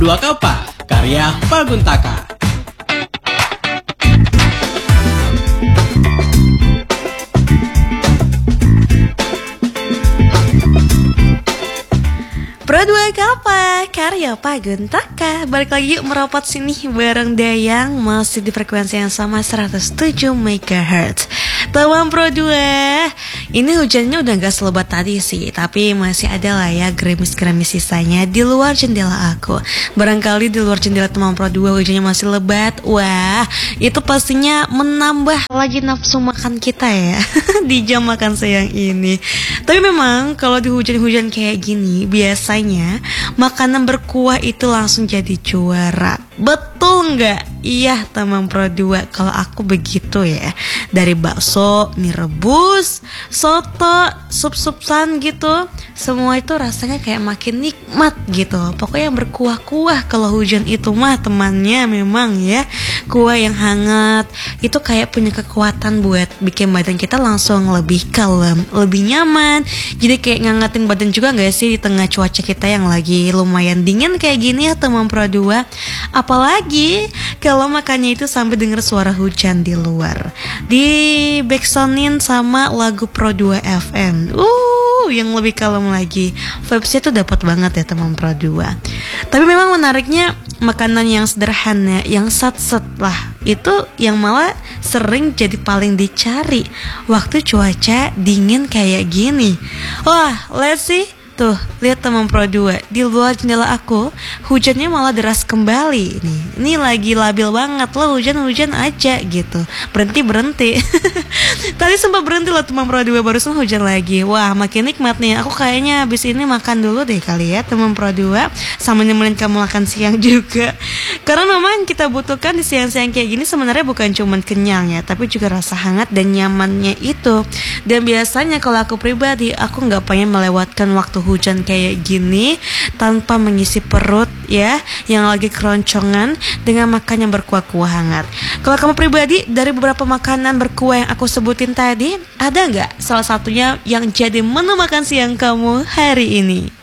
Dua Kapa, karya Paguntaka. Pro Dua Kapa, karya Paguntaka. Balik lagi yuk merapat sini bareng Dayang. Masih di frekuensi yang sama 107 MHz. Teman Pro 2, ini hujannya udah gak selebat tadi sih, tapi masih ada lah ya gerimis-gerimis sisanya di luar jendela aku. Barangkali di luar jendela teman Pro 2 hujannya masih lebat. Wah, itu pastinya menambah lagi nafsu makan kita ya di jam makan siang ini. Tapi memang kalau di hujan-hujan kayak gini, biasanya makanan berkuah itu langsung jadi juara. Betul nggak? Iya teman Pro 2, kalau aku begitu ya. Dari bakso, mie rebus, soto, sup-supan gitu, semua itu rasanya kayak makin nikmat gitu. Pokoknya yang berkuah-kuah kalau hujan itu mah temannya memang ya. Kuah yang hangat itu kayak punya kekuatan buat bikin badan kita langsung lebih kalem, lebih nyaman. Jadi kayak ngangetin badan juga gak sih di tengah cuaca kita yang lagi lumayan dingin kayak gini ya teman Pro 2. Apalagi kalau makannya itu sampai denger suara hujan di luar, di backsoundin sama lagu Pro 2 FM. Yang lebih kalem lagi. Vibesnya tuh dapat banget ya teman Pro 2. Tapi memang menariknya makanan yang sederhana, yang sat-set lah, itu yang malah sering jadi paling dicari waktu cuaca dingin kayak gini. Wah, let's see. Tuh, lihat teman Pro 2, di luar jendela aku hujannya malah deras kembali nih. Ini lagi labil banget loh, hujan-hujan aja gitu. Berhenti. Tadi sempat berhenti loh teman Pro 2, barusan hujan lagi. Wah, makin nikmat nih. Aku kayaknya habis ini makan dulu deh kali ya teman Pro 2, sama nemenin kamu makan siang juga. Karena memang kita butuhkan di siang-siang kayak gini sebenarnya bukan cuma kenyang ya, tapi juga rasa hangat dan nyamannya itu. Dan biasanya kalau aku pribadi, aku nggak pengen melewatkan waktu hujan kayak gini tanpa mengisi perut ya, yang lagi keroncongan dengan makan yang berkuah-kuah hangat. Kalau kamu pribadi, dari beberapa makanan berkuah yang aku sebutin tadi, ada nggak salah satunya yang jadi menu makan siang kamu hari ini?